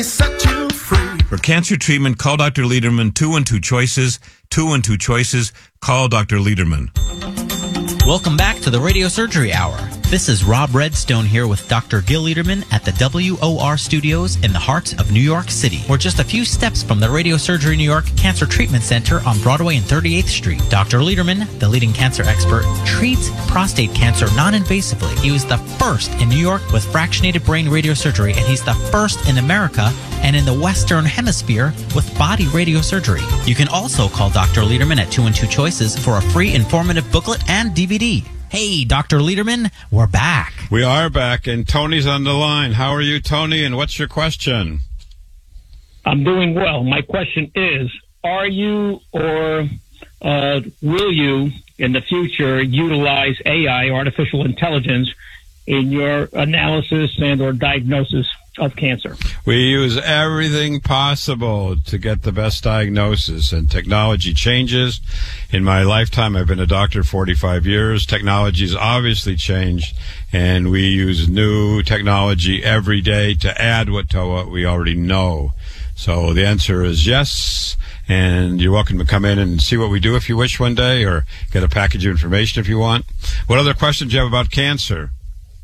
Set you free. For cancer treatment, call Dr. Lederman. 212 Choices. 212 Choices. Call Dr. Lederman. Welcome back to the Radio Surgery Hour. This is Rob Redstone here with Dr. Gil Lederman at the WOR Studios in the heart of New York City. We're just a few steps from the Radio Surgery New York Cancer Treatment Center on Broadway and 38th Street. Dr. Lederman, the leading cancer expert, treats prostate cancer non-invasively. He was the first in New York with fractionated brain radiosurgery, and he's the first in America and in the Western Hemisphere with body radiosurgery. You can also call Dr. Lederman at 212 Choices for a free informative booklet and DVD. Hey, Dr. Lederman, we're back. We are back, and Tony's on the line. How are you, Tony, and what's your question? I'm doing well. My question is, are you or will you in the future utilize AI, artificial intelligence, in your analysis and or diagnosis of cancer? We use everything possible to get the best diagnosis, and technology changes. In my lifetime, I've been a doctor 45 years. Technology's obviously changed, and we use new technology every day to add to what we already know. So the answer is yes, and you're welcome to come in and see what we do if you wish one day, or get a package of information if you want. What other questions do you have about cancer?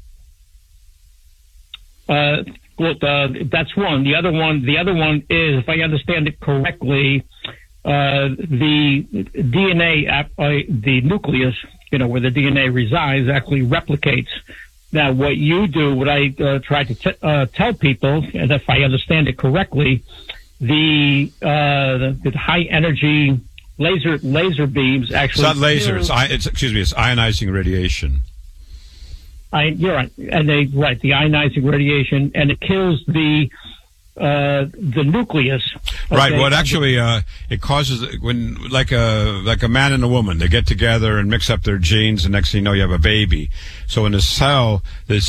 Well, that's one. The other one is, if I understand it correctly, the DNA, the nucleus, where the DNA resides, actually replicates. Now, what you do, what I try to tell people, and if I understand it correctly, the high energy laser beams actually. It's not laser. It's ionizing radiation. You're right, and the ionizing radiation, and it kills the nucleus. Right. Well, actually, it causes when like a man and a woman, they get together and mix up their genes, and next thing you know, you have a baby. So in the cell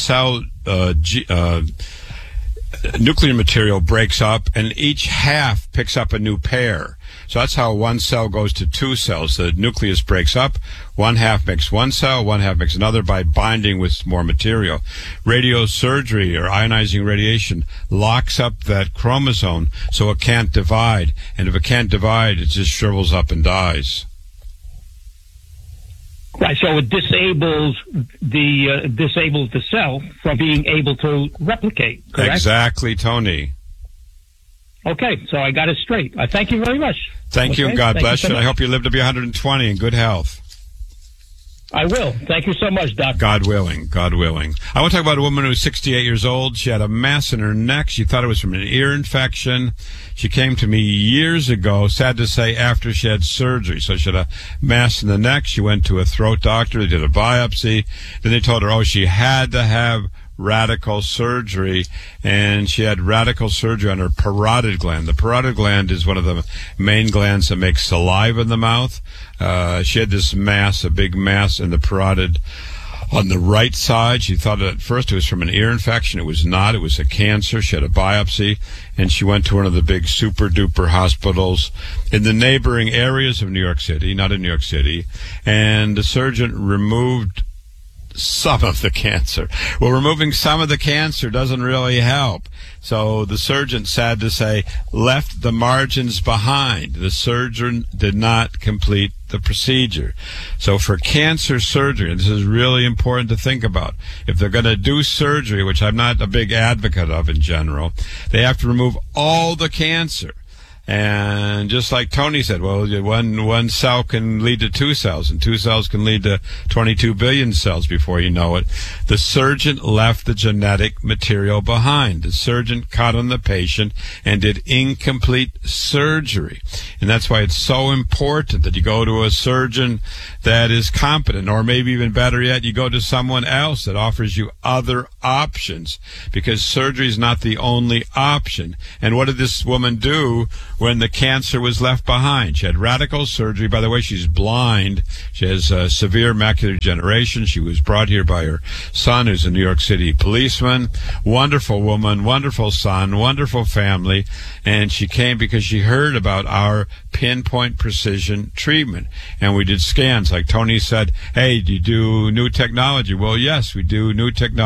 nuclear material breaks up, and each half picks up a new pair. So that's how one cell goes to two cells. The nucleus breaks up, one half makes one cell, one half makes another by binding with more material. Radiosurgery or ionizing radiation locks up that chromosome so it can't divide. And if it can't divide, it just shrivels up and dies. Right, so it disables the cell from being able to replicate, correct? Exactly, Tony. Okay, so I got it straight. I thank you very much. Thank you, and God bless you. I hope you live to be 120 in good health. I will. Thank you so much, Doc. God willing. God willing. I want to talk about a woman who was 68 years old. She had a mass in her neck. She thought it was from an ear infection. She came to me years ago, sad to say, after she had surgery. So she had a mass in the neck. She went to a throat doctor. They did a biopsy. Then they told her, she had to have radical surgery, and she had radical surgery on her parotid gland. The parotid gland is one of the main glands that makes saliva in the mouth. She had this mass, a big mass in the parotid on the right side. She thought at first it was from an ear infection. It was not. It was a cancer. She had a biopsy, and she went to one of the big super-duper hospitals in the neighboring areas of New York City, not in New York City, and the surgeon removed some of the cancer. Well, removing some of the cancer doesn't really help. So the surgeon, sad to say, left the margins behind. The surgeon did not complete the procedure. So for cancer surgery, and this is really important to think about, if they're going to do surgery, which I'm not a big advocate of in general, they have to remove all the cancer. And just like Tony said, one cell can lead to two cells, and two cells can lead to 22 billion cells before you know it. The surgeon left the genetic material behind. The surgeon caught on the patient and did incomplete surgery. And that's why it's so important that you go to a surgeon that is competent, or maybe even better yet, you go to someone else that offers you other options, because surgery is not the only option. And what did this woman do when the cancer was left behind? She had radical surgery. By the way, she's blind. She has severe macular degeneration. She was brought here by her son, who's a New York City policeman. Wonderful woman, wonderful son, wonderful family. And she came because she heard about our pinpoint precision treatment. And we did scans. Like Tony said, hey, do you do new technology? Well, yes, we do new technology.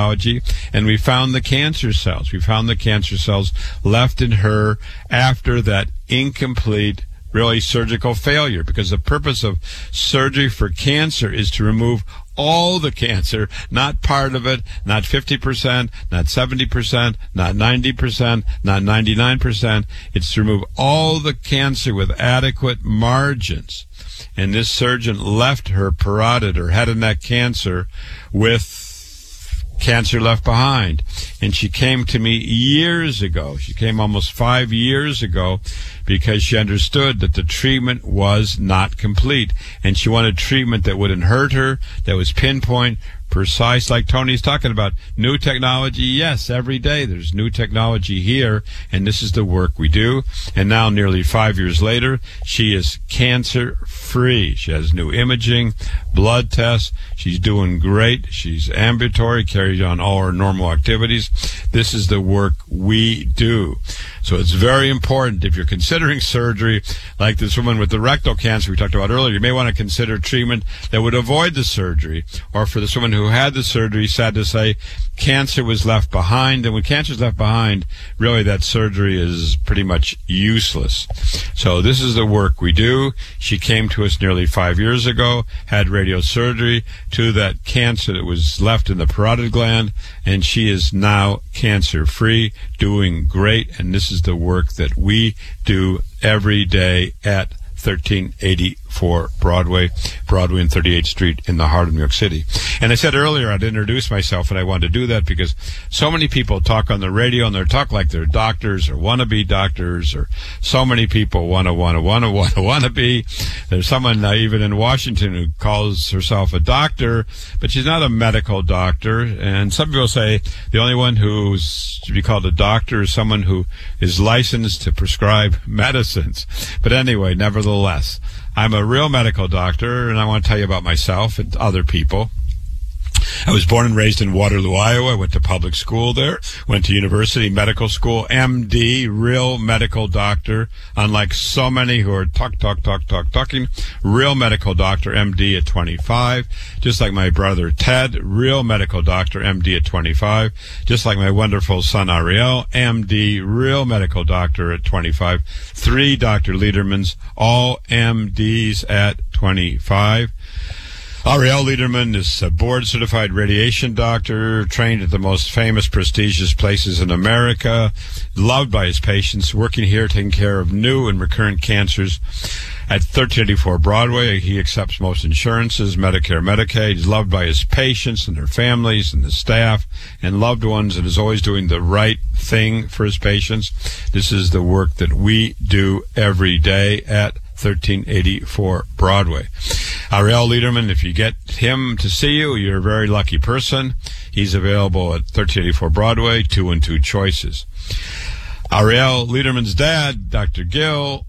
surgery, and we found the cancer cells. We found the cancer cells left in her after that incomplete, really surgical failure, because the purpose of surgery for cancer is to remove all the cancer, not part of it, not 50%, not 70%, not 90%, not 99%. It's to remove all the cancer with adequate margins. And this surgeon left her parotid, or head and neck cancer, with cancer left behind. And she came to me years ago. She came almost 5 years ago because she understood that the treatment was not complete. And she wanted treatment that wouldn't hurt her, that was pinpoint, precise, like Tony's talking about. New technology, yes, every day there's new technology here, and this is the work we do. And now, nearly 5 years later, she is cancer-free. She has new imaging, blood tests. She's doing great. She's ambulatory, carries on all her normal activities. This is the work we do. So it's very important, if you're considering surgery, like this woman with the rectal cancer we talked about earlier, you may want to consider treatment that would avoid the surgery. Or for this woman who had the surgery, sad to say, cancer was left behind. And when cancer is left behind, really that surgery is pretty much useless. So this is the work we do. She came to us nearly 5 years ago, had radiosurgery to that cancer that was left in the parotid gland, and she is now cancer-free, doing great. And this is the work that we do every day at 1384 Broadway and 38th Street in the heart of New York City. And I said earlier I'd introduce myself, and I wanted to do that because so many people talk on the radio, and they talk like they're doctors or wannabe doctors, or so many people wanna be. There's someone even in Washington who calls herself a doctor, but she's not a medical doctor. And some people say the only one who's to be called a doctor is someone who is licensed to prescribe medicines. But anyway, nevertheless, I'm a real medical doctor, and I want to tell you about myself and other people. I was born and raised in Waterloo, Iowa. I went to public school there, went to university medical school, MD, real medical doctor, unlike so many who are talking. Real medical doctor, MD at 25, just like my brother Ted, real medical doctor, MD at 25, just like my wonderful son Ariel, MD, real medical doctor at 25, 3 Dr. Ledermans, all MDs at 25. Ariel Lederman is a board-certified radiation doctor, trained at the most famous, prestigious places in America, loved by his patients, working here, taking care of new and recurrent cancers. At 1384 Broadway, he accepts most insurances, Medicare, Medicaid. He's loved by his patients and their families and the staff and loved ones, and is always doing the right thing for his patients. This is the work that we do every day at 1384 Broadway. Ariel Lederman, if you get him to see you, you're a very lucky person. He's available at 1384 Broadway, 2 and 2 choices. Ariel Lederman's dad, Dr. Gill,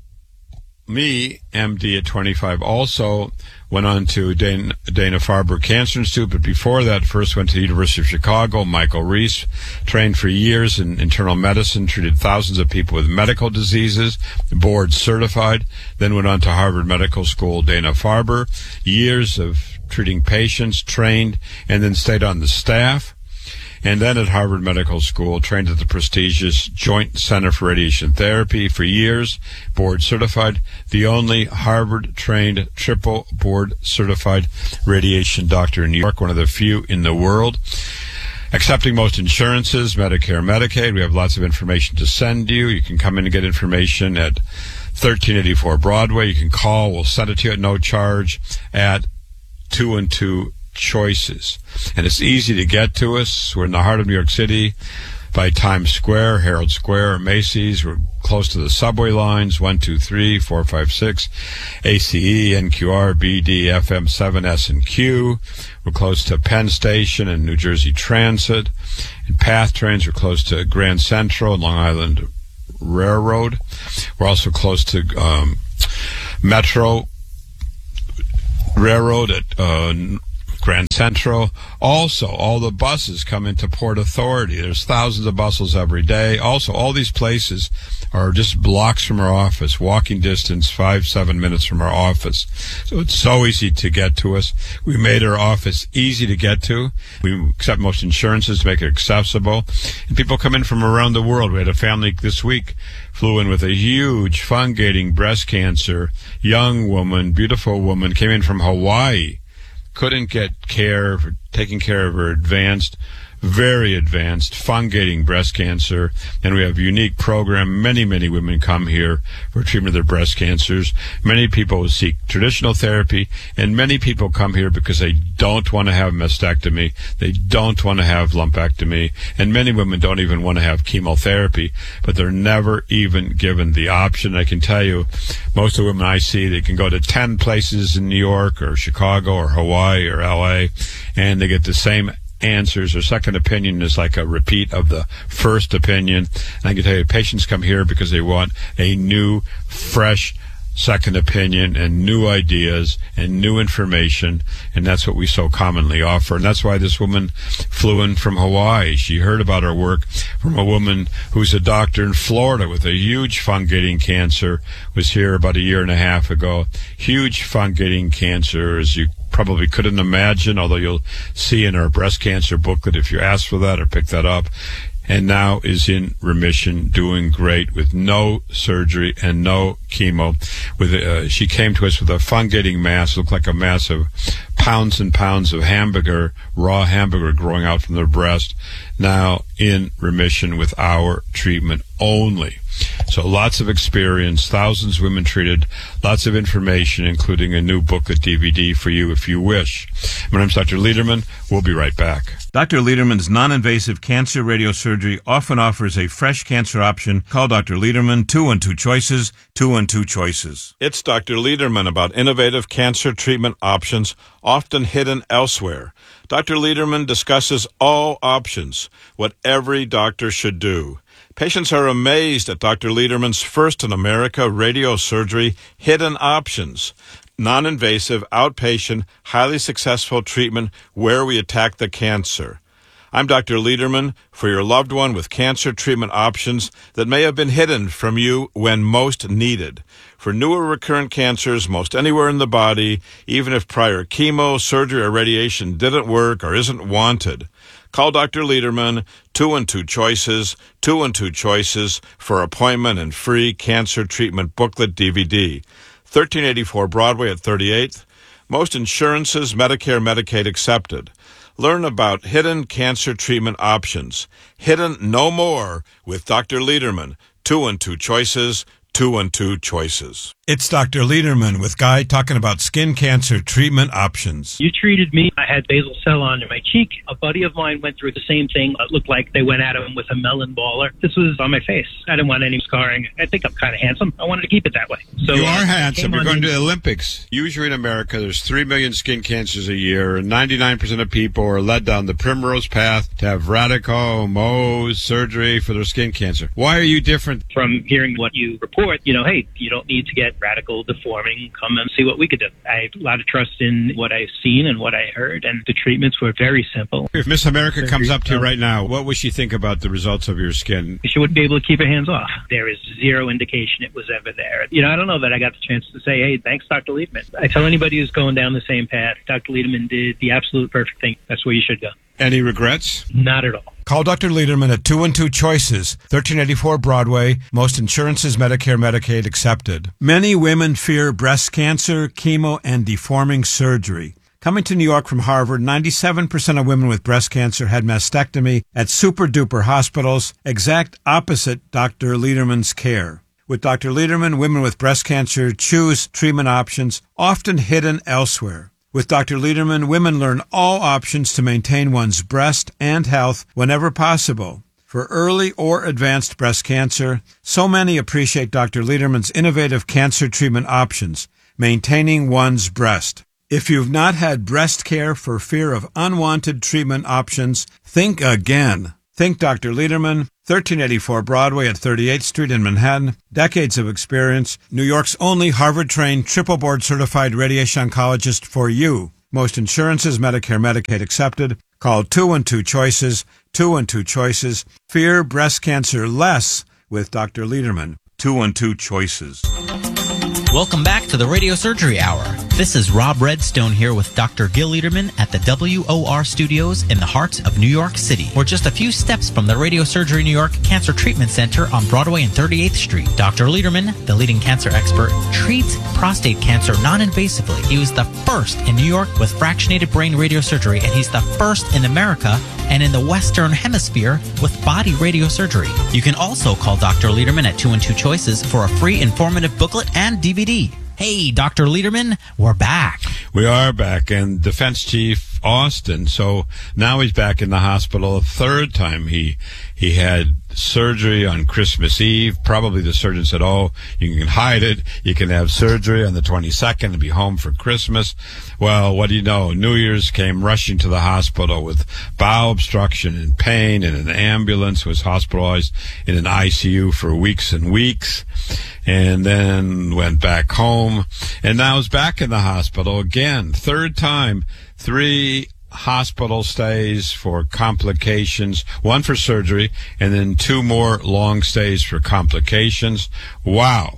me, MD at 25, also went on to Dana-Farber Cancer Institute, but before that, first went to the University of Chicago. Michael Reese, trained for years in internal medicine, treated thousands of people with medical diseases, board certified, then went on to Harvard Medical School, Dana-Farber, years of treating patients, trained, and then stayed on the staff. And then at Harvard Medical School, trained at the prestigious Joint Center for Radiation Therapy for years, board certified, the only Harvard-trained triple board certified radiation doctor in New York, one of the few in the world. Accepting most insurances, Medicare, Medicaid. We have lots of information to send you. You can come in and get information at 1384 Broadway. You can call. We'll send it to you at no charge at 2 and 2 choices. And it's easy to get to us. We're in the heart of New York City by Times Square, Herald Square, Macy's. We're close to the subway lines, 1, 2, 3, 4, 5, 6, ACE, NQR, BD, FM 7, S, and Q. We're close to Penn Station and New Jersey Transit. And PATH trains are close to Grand Central and Long Island Railroad. We're also close to Metro Railroad at Grand Central. Also, all the buses come into Port Authority. There's thousands of buses every day. Also, all these places are just blocks from our office, walking distance, 5-7 minutes from our office. So it's so easy to get to us. We made our office easy to get to. We accept most insurances to make it accessible. And people come in from around the world. We had a family this week flew in with a huge fungating breast cancer, young woman, beautiful woman, came in from Hawaii, couldn't get care for taking care of her very advanced fungating breast cancer, and we have a unique program. Many women come here for treatment of their breast cancers. Many people seek traditional therapy, and many people come here because they don't want to have mastectomy, they don't want to have lumpectomy, and many women don't even want to have chemotherapy, but they're never even given the option. I can tell you, most of the women I see, they can go to 10 places in New York or Chicago or Hawaii or LA, and they get the same answers. Or second opinion is like a repeat of the first opinion. And I can tell you, patients come here because they want a new, fresh second opinion and new ideas and new information, and that's what we so commonly offer. And that's why this woman flew in from Hawaii. She heard about our work from a woman who's a doctor in Florida with a huge fungating cancer, was here about 1.5 years ago. Huge fungating cancer, as you probably couldn't imagine, although you'll see in our breast cancer booklet if you ask for that or pick that up, and now is in remission, doing great with no surgery and no chemo. She came to us with a fungating mass, looked like a mass of pounds and pounds of raw hamburger growing out from their breast, now in remission with our treatment only. So lots of experience, thousands of women treated, lots of information, including a new booklet DVD for you if you wish. My name's Dr. Lederman. We'll be right back. Dr. Lederman's non-invasive cancer radiosurgery often offers a fresh cancer option. Call Dr. Lederman, 212 Choices, 212 Choices. It's Dr. Lederman about innovative cancer treatment options often hidden elsewhere. Dr. Lederman discusses all options, what every doctor should do. Patients are amazed at Dr. Lederman's first in America radiosurgery, Hidden Options, non-invasive, outpatient, highly successful treatment where we attack the cancer. I'm Dr. Lederman for your loved one with cancer treatment options that may have been hidden from you when most needed. For newer recurrent cancers most anywhere in the body, even if prior chemo, surgery, or radiation didn't work or isn't wanted. Call Dr. Lederman, 212 Choices, 212 Choices for appointment and free cancer treatment booklet DVD. 1384 Broadway at 38th. Most insurances, Medicare, Medicaid accepted. Learn about hidden cancer treatment options. Hidden no more with Dr. Lederman, 212 Choices, 212 Choices. It's Dr. Lederman with Guy talking about skin cancer treatment options. You treated me. I had basal cell under my cheek. A buddy of mine went through the same thing. It looked like they went at him with a melon baller. This was on my face. I didn't want any scarring. I think I'm kind of handsome. I wanted to keep it that way. So you are handsome. You're going to the Olympics. Usually in America, there's 3 million skin cancers a year, and 99% of people are led down the primrose path to have radical Mohs surgery for their skin cancer. Why are you different? From hearing what you report, hey, you don't need to get radical deforming. Come and see what we could do. I have a lot of trust in what I've seen and what I heard, and the treatments were very simple. If Miss America comes up to you right now, what would she think about the results of your skin? She wouldn't be able to keep her hands off. There is zero indication it was ever there. I don't know that I got the chance to say, hey, thanks, Dr. Lederman. I tell anybody who's going down the same path, Dr. Lederman did the absolute perfect thing. That's where you should go. Any regrets? Not at all. Call Dr. Lederman at 212 Choices, 1384 Broadway. Most insurances, Medicare, Medicaid accepted. Many women fear breast cancer, chemo, and deforming surgery. Coming to New York from Harvard, 97% of women with breast cancer had mastectomy at super-duper hospitals, exact opposite Dr. Lederman's care. With Dr. Lederman, women with breast cancer choose treatment options often hidden elsewhere. With Dr. Lederman, women learn all options to maintain one's breast and health whenever possible. For early or advanced breast cancer, so many appreciate Dr. Lederman's innovative cancer treatment options, maintaining one's breast. If you've not had breast care for fear of unwanted treatment options, think again. Think Dr. Lederman, 1384 Broadway at 38th Street in Manhattan. Decades of experience. New York's only Harvard-trained, triple board-certified radiation oncologist for you. Most insurances, Medicare, Medicaid accepted. Call 212-CHOICES, 212-CHOICES. Fear breast cancer less with Dr. Lederman. 212-CHOICES. Welcome back to the Radio Surgery Hour. This is Rob Redstone here with Dr. Gil Lederman at the WOR Studios in the heart of New York City. We're just a few steps from the Radio Surgery New York Cancer Treatment Center on Broadway and 38th Street. Dr. Lederman, the leading cancer expert, treats prostate cancer non-invasively. He was the first in New York with fractionated brain radiosurgery, and he's the first in America and in the Western Hemisphere with body radiosurgery. You can also call Dr. Lederman at 212-CHOICES for a free informative booklet and DVD. Hey, Dr. Lederman, we're back. We are back, and Defense Chief Austin, so now he's back in the hospital a third time. He had surgery on Christmas Eve. Probably the surgeon said, oh, you can hide it. You can have surgery on the 22nd and be home for Christmas. Well, what do you know? New Year's came rushing to the hospital with bowel obstruction and pain, and an ambulance, was hospitalized in an ICU for weeks and weeks, and then went back home, and now is back in the hospital again. Third time, 3 hospital stays for complications, 1 for surgery, and then 2 more long stays for complications. Wow.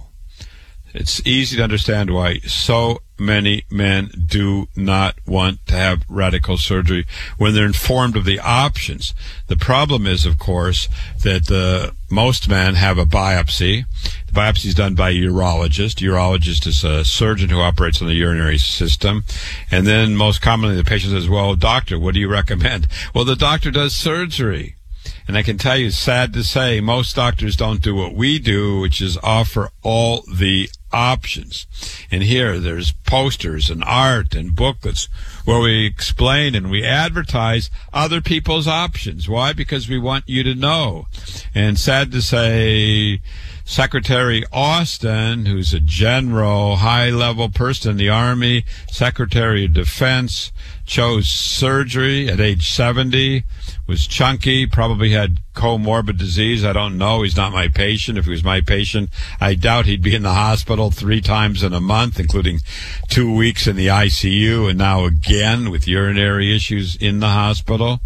It's easy to understand why so many men do not want to have radical surgery when they're informed of the options. The problem is, of course, that most men have a biopsy. The biopsy is done by a urologist. Urologist is a surgeon who operates on the urinary system. And then most commonly the patient says, well, doctor, what do you recommend? Well, the doctor does surgery. And I can tell you, sad to say, most doctors don't do what we do, which is offer all the options. And here there's posters and art and booklets where we explain and we advertise other people's options. Why? Because we want you to know. And sad to say, Secretary Austin, who's a general, high-level person in the Army, Secretary of Defense, chose surgery at age 70, was chunky, probably had comorbid disease. I don't know. He's not my patient. If he was my patient, I doubt he'd be in the hospital 3 times in a month, including 2 weeks in the ICU, and now again with urinary issues in the hospital.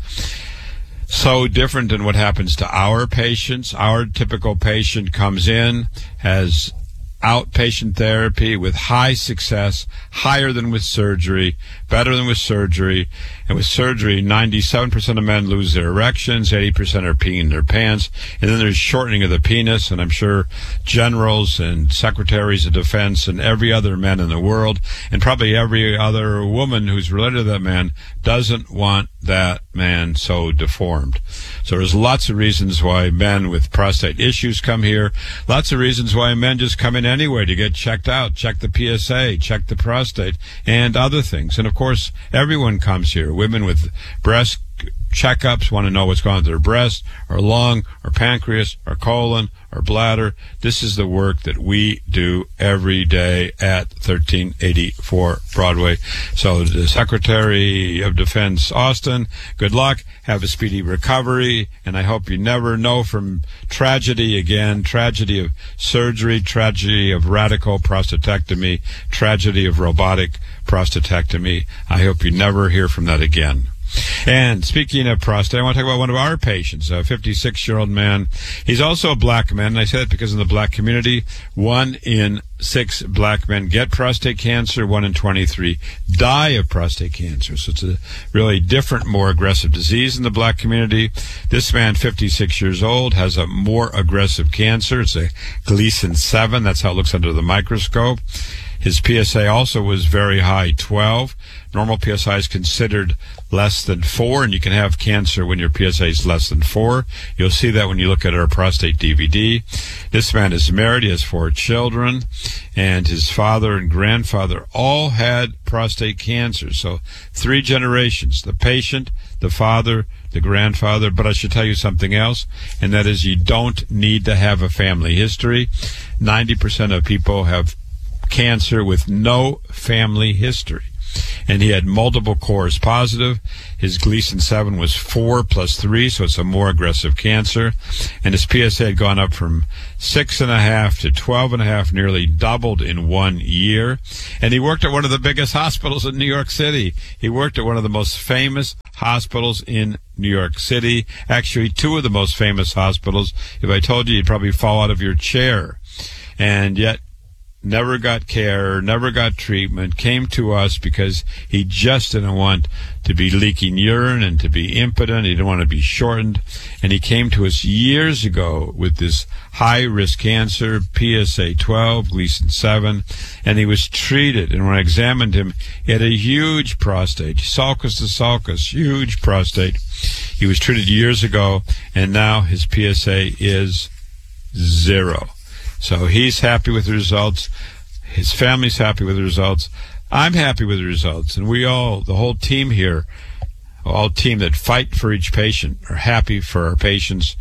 So different than what happens to our patients. Our typical patient comes in, has outpatient therapy with high success, higher than with surgery, better than with surgery. And with surgery, 97% of men lose their erections, 80% are peeing in their pants, and then there's shortening of the penis, and I'm sure generals and secretaries of defense and every other man in the world, and probably every other woman who's related to that man, doesn't want that man so deformed. So there's lots of reasons why men with prostate issues come here, lots of reasons why men just come in anyway to get checked out, check the PSA, check the prostate, and other things. And of course, everyone comes here. Women with breast checkups want to know what's going on with their breast, or lung, or pancreas, or colon, or bladder. This is the work that we do every day at 1384 Broadway. So the Secretary of Defense, Austin, good luck. Have a speedy recovery. And I hope you never know from tragedy again, tragedy of surgery, tragedy of radical prostatectomy, tragedy of robotic prostatectomy. I hope you never hear from that again. And speaking of prostate, I want to talk about one of our patients, a 56-year-old man. He's also a black man, and I say that because in the black community, 1 in 6 black men get prostate cancer, 1 in 23 die of prostate cancer. So it's a really different, more aggressive disease in the black community. This man, 56 years old, has a more aggressive cancer. It's a Gleason 7. That's how it looks under the microscope. His PSA also was very high, 12. Normal PSI is considered less than 4, and you can have cancer when your PSA is less than 4. You'll see that when you look at our prostate DVD. This man is married. He has 4 children, and his father and grandfather all had prostate cancer. So 3 generations, the patient, the father, the grandfather. But I should tell you something else, and that is you don't need to have a family history. 90% of people have cancer with no family history. and he had multiple cores positive. His Gleason 7 was 4 plus 3, so it's a more aggressive cancer. And his PSA had gone up from 6.5 to 12.5, nearly doubled in 1 year. And he worked at one of the biggest hospitals in New York City. He worked at one of the most famous hospitals in New York City. Actually, two of the most famous hospitals. If I told you, you'd probably fall out of your chair. And yet, never got care, never got treatment, came to us because he just didn't want to be leaking urine and to be impotent. He didn't want to be shortened. And he came to us years ago with this high-risk cancer, PSA 12, Gleason 7, and he was treated. And when I examined him, he had a huge prostate, sulcus to sulcus, huge prostate. He was treated years ago, and now his PSA is 0. So he's happy with the results. His family's happy with the results. I'm happy with the results. And we all, the whole team here, all team that fight for each patient, are happy for our patients.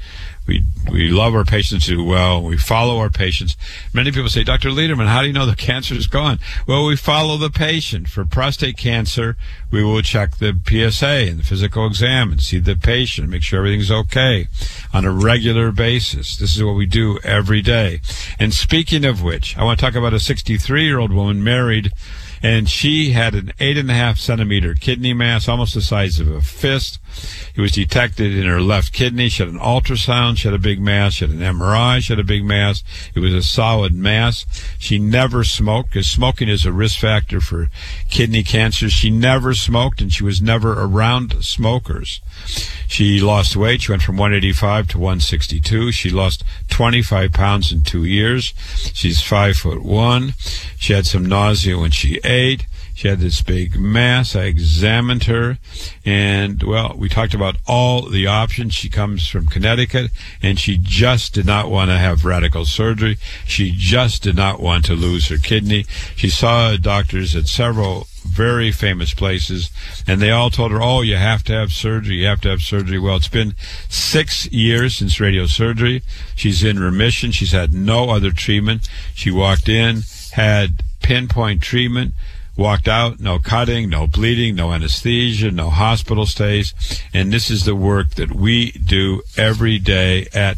We love our patients who do well. We follow our patients. Many people say, Dr. Lederman, how do you know the cancer is gone? Well, we follow the patient. For prostate cancer, we will check the PSA and the physical exam and see the patient, make sure everything's okay on a regular basis. This is what we do every day. And speaking of which, I want to talk about a 63-year-old woman married, and she had an 8.5 centimeter kidney mass, almost the size of a fist. It was detected in her left kidney. She had an ultrasound. She had a big mass. She had an MRI. She had a big mass. It was a solid mass. She never smoked, because smoking is a risk factor for kidney cancer. She never smoked, and she was never around smokers. She lost weight. She went from 185 to 162. She lost 25 pounds in 2 years. She's 5'1". She had some nausea when she ate. She had this big mass. I examined her, and, well, we talked about all the options. She comes from Connecticut, and she just did not want to have radical surgery. She just did not want to lose her kidney. She saw doctors at several very famous places, and they all told her, oh, you have to have surgery, you have to have surgery. Well, it's been 6 years since radiosurgery. She's in remission. She's had no other treatment. She walked in, had pinpoint treatment, walked out, no cutting, no bleeding, no anesthesia, no hospital stays. And this is the work that we do every day at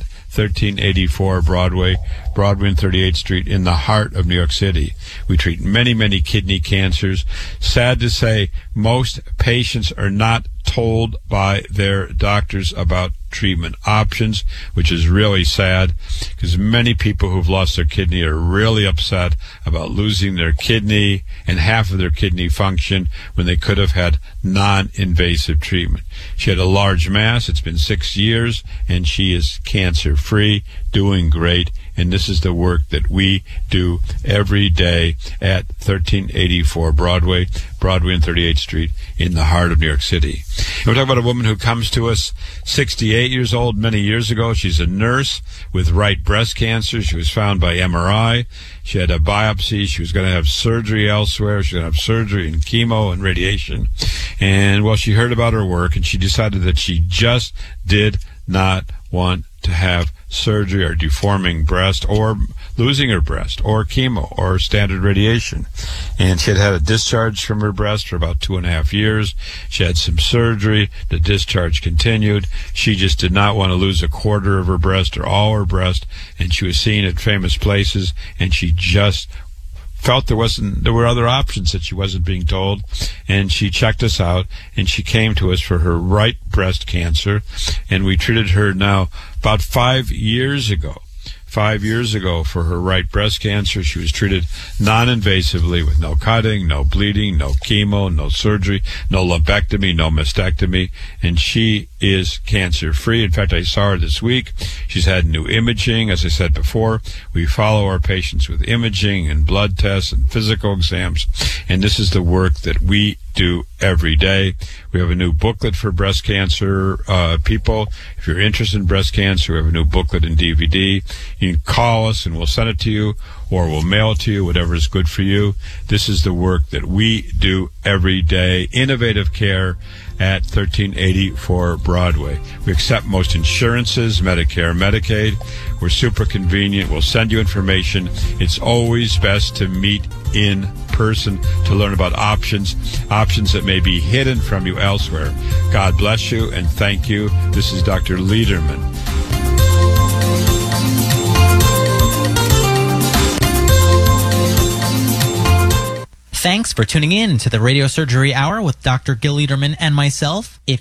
1384 Broadway and 38th Street in the heart of New York City. We treat many, many kidney cancers. Sad to say, most patients are not told by their doctors about treatment options, which is really sad, because many people who've lost their kidney are really upset about losing their kidney and half of their kidney function when they could have had non-invasive treatment. She had a large mass. It's been 6 years, and she is cancer-free, doing great. And this is the work that we do every day at 1384 Broadway and 38th Street in the heart of New York City. And we're talking about a woman who comes to us 68 years old, many years ago. She's a nurse with right breast cancer. She was found by MRI. She had a biopsy. She was going to have surgery elsewhere. She was going to have surgery and chemo and radiation. And, well, she heard about her work, and she decided that she just did not want to have surgery or deforming breast or losing her breast or chemo or standard radiation. And she had had a discharge from her breast for about 2.5 years. She had some surgery. The discharge continued. She just did not want to lose a quarter of her breast or all her breast, and she was seen at famous places, and she just felt there were other options that she wasn't being told, and she checked us out, and she came to us for her right breast cancer, and we treated her now about 5 years ago. 5 years ago for her right breast cancer. She was treated non-invasively with no cutting, no bleeding, no chemo, no surgery, no lumpectomy, no mastectomy, and she is cancer-free. In fact, I saw her this week. She's had new imaging. As I said before, we follow our patients with imaging and blood tests and physical exams, and this is the work that we do every day. We have a new booklet for breast cancer people. If you're interested in breast cancer, we have a new booklet and DVD. You can call us and we'll send it to you, or we'll mail it to you, whatever is good for you. This is the work that we do every day. Innovative Care at 1384 Broadway. We accept most insurances, Medicare, Medicaid. We're super convenient. We'll send you information. It's always best to meet in person to learn about options that may be hidden from you elsewhere. God bless you and thank you. This is Dr. Lederman. Thanks for tuning in to the Radio Surgery Hour with Dr. Gil Lederman and myself. If